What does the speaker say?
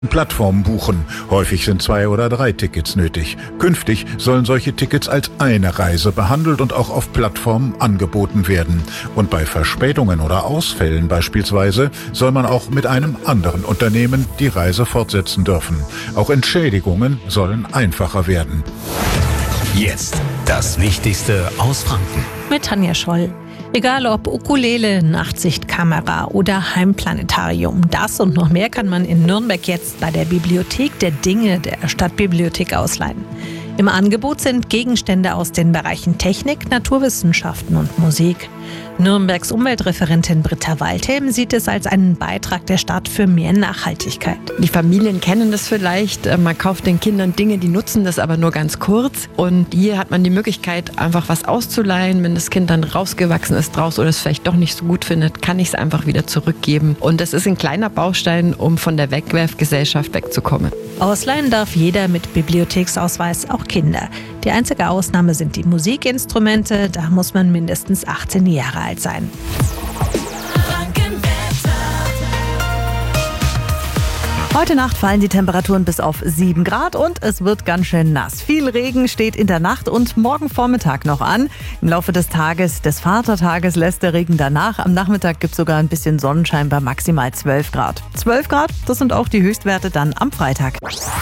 Plattformen buchen. Häufig sind 2 oder 3 Tickets nötig. Künftig sollen solche Tickets als eine Reise behandelt und auch auf Plattformen angeboten werden. Und bei Verspätungen oder Ausfällen beispielsweise soll man auch mit einem anderen Unternehmen die Reise fortsetzen dürfen. Auch Entschädigungen sollen einfacher werden. Jetzt das Wichtigste aus Franken. Mit Tanja Scholl. Egal ob Ukulele, Nachtsichtkamera oder Heimplanetarium, das und noch mehr kann man in Nürnberg jetzt bei der Bibliothek der Dinge der Stadtbibliothek ausleihen. Im Angebot sind Gegenstände aus den Bereichen Technik, Naturwissenschaften und Musik. Nürnbergs Umweltreferentin Britta Waldhelm sieht es als einen Beitrag der Stadt für mehr Nachhaltigkeit. Die Familien kennen das vielleicht, man kauft den Kindern Dinge, die nutzen das aber nur ganz kurz. Und hier hat man die Möglichkeit, einfach was auszuleihen. Wenn das Kind dann rausgewachsen ist draus oder es vielleicht doch nicht so gut findet, kann ich es einfach wieder zurückgeben. Und das ist ein kleiner Baustein, um von der Wegwerfgesellschaft wegzukommen. Ausleihen darf jeder mit Bibliotheksausweis, auch Kinder. Die einzige Ausnahme sind die Musikinstrumente, da muss man mindestens 18 Jahre alt sein. Heute Nacht fallen die Temperaturen bis auf 7 Grad und es wird ganz schön nass. Viel Regen steht in der Nacht und morgen Vormittag noch an. Im Laufe des Tages, des Vatertages, lässt der Regen danach. Am Nachmittag gibt es sogar ein bisschen Sonnenschein bei maximal 12 Grad. 12 Grad, das sind auch die Höchstwerte dann am Freitag.